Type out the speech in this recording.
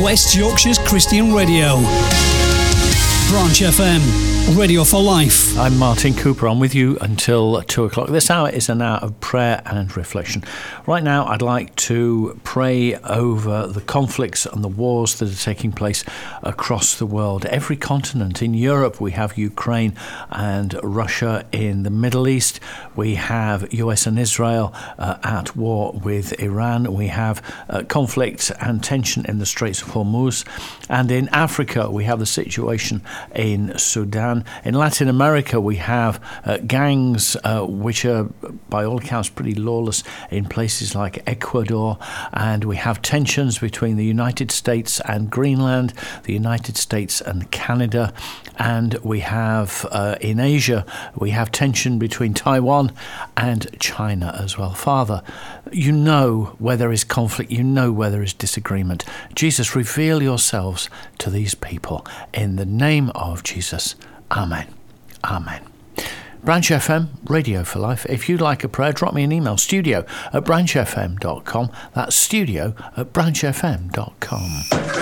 West Yorkshire's Christian Radio. Branch FM, Radio for Life. I'm Martin Cooper. I'm with you until 2 o'clock. This hour is an hour of prayer and reflection. Right now, I'd like to pray over the conflicts and the wars that are taking place across the world. Every continent. In Europe, we have Ukraine and Russia. In the Middle East, we have US and Israel at war with Iran. We have conflict and tension in the Straits of Hormuz. And in Africa, we have the situation in Sudan. In Latin America, we have gangs which are, by all accounts, pretty lawless in places like Ecuador. And we have tensions between the United States and Greenland, the United States and Canada. And we have, in Asia, we have tension between Taiwan and China as well. Father, you know where there is conflict, you know where there is disagreement. Jesus, reveal yourselves to these people. In the name of Jesus, amen. Amen. Branch FM, Radio for Life. If you'd like a prayer, drop me an email, studio@branchfm.com. That's studio@branchfm.com.